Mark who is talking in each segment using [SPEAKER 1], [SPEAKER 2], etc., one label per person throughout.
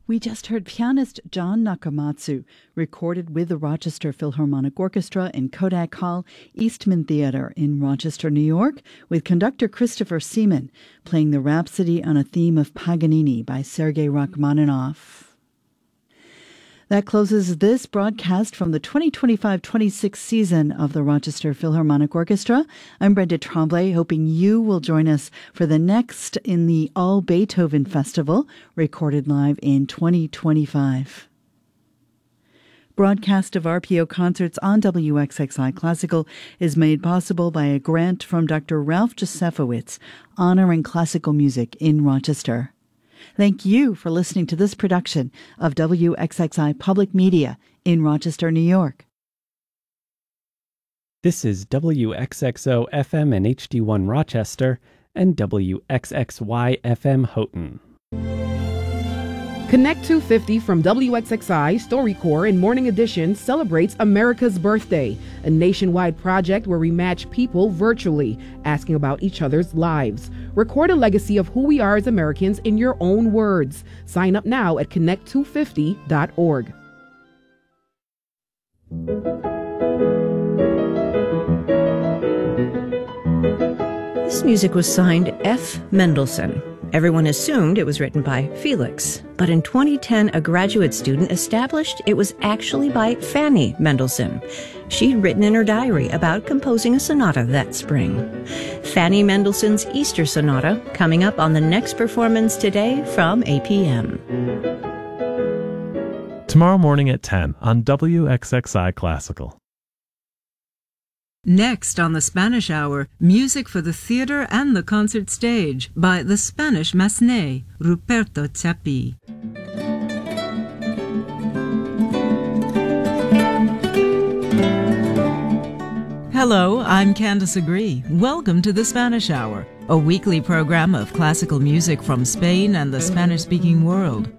[SPEAKER 1] We just heard pianist John Nakamatsu, recorded with the Rochester Philharmonic Orchestra in Kodak Hall, Eastman Theater in Rochester, New York, with conductor Christopher Seaman, playing the Rhapsody on a Theme of Paganini by Sergei Rachmaninoff. That closes this broadcast from the 2025-26 season of the Rochester Philharmonic Orchestra. I'm Brenda Tremblay, hoping you will join us for the next in the All Beethoven Festival, recorded live in 2025. Broadcast of RPO concerts on WXXI Classical is made possible by a grant from Dr. Ralph Josefowitz, honoring classical music in Rochester. Thank you for listening to this production of WXXI Public Media in Rochester, New York.
[SPEAKER 2] This is WXXO FM and HD1 Rochester and WXXY FM Houghton.
[SPEAKER 3] Connect 250 from WXXI StoryCorps in Morning Edition celebrates America's Birthday, a nationwide project where we match people virtually, asking about each other's lives. Record a legacy of who we are as Americans in your own words. Sign up now at connect250.org.
[SPEAKER 4] This music was signed F. Mendelssohn. Everyone assumed it was written by Felix, but in 2010, a graduate student established it was actually by Fanny Mendelssohn. She'd written in her diary about composing a sonata that spring. Fanny Mendelssohn's Easter Sonata, coming up on the next performance today from 8 p.m.
[SPEAKER 5] Tomorrow morning at 10 on WXXI Classical.
[SPEAKER 6] Next on the Spanish Hour, music for the theater and the concert stage by the Spanish Massenet, Ruperto Chapí. Hello, I'm Candace Agree. Welcome to the Spanish Hour, a weekly program of classical music from Spain and the Spanish-speaking world.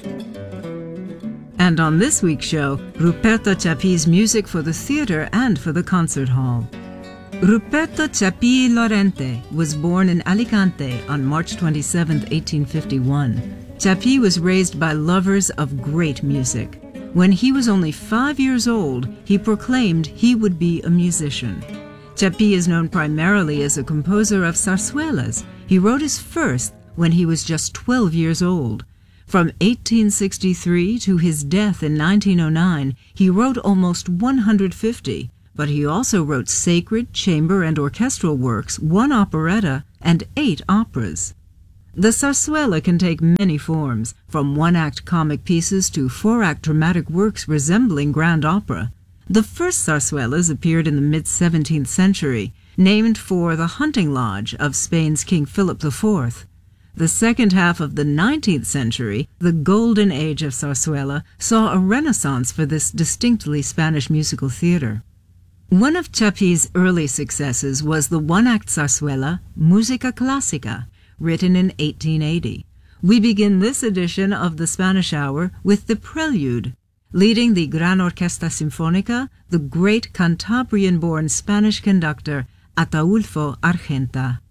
[SPEAKER 6] And on this week's show, Ruperto Chapí's music for the theater and for the concert hall. Ruperto Chapí Lorente was born in Alicante on March 27, 1851. Chapí was raised by lovers of great music. When he was only 5 years old, he proclaimed he would be a musician. Chapí is known primarily as a composer of zarzuelas. He wrote his first when he was just 12 years old. From 1863 to his death in 1909, he wrote almost 150, but he also wrote sacred, chamber, and orchestral works, 1 operetta, and 8 operas. The zarzuela can take many forms, from 1-act comic pieces to 4-act dramatic works resembling grand opera. The first zarzuelas appeared in the mid-17th century, named for the hunting lodge of Spain's King Philip IV. The second half of the 19th century, the golden age of zarzuela, saw a renaissance for this distinctly Spanish musical theater. One of Chapí's early successes was the 1-act zarzuela, Música Clásica, written in 1880. We begin this edition of the Spanish Hour with the Prelude. Leading the Gran Orquesta Sinfónica, the great Cantabrian-born Spanish conductor Ataulfo Argenta.